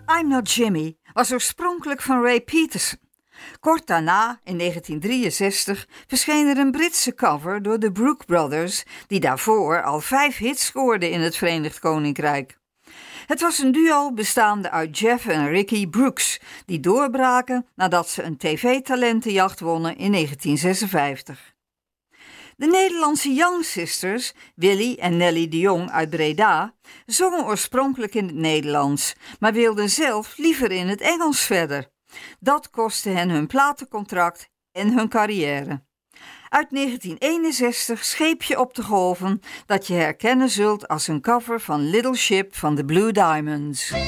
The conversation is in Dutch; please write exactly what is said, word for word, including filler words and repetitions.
I'm Not Jimmy was oorspronkelijk van Ray Peterson. Kort daarna, in negentien drieënzestig, verscheen er een Britse cover door de Brook Brothers, die daarvoor al vijf hits scoorden in het Verenigd Koninkrijk. Het was een duo bestaande uit Jeff en Ricky Brooks, die doorbraken nadat ze een tv-talentenjacht wonnen in negentien zesenvijftig. De Nederlandse Young Sisters, Willy en Nelly de Jong uit Breda, zongen oorspronkelijk in het Nederlands, maar wilden zelf liever in het Engels verder. Dat kostte hen hun platencontract en hun carrière. Uit negentien eenenzestig Scheep je op de golven, dat je herkennen zult als een cover van Little Ship van de Blue Diamonds.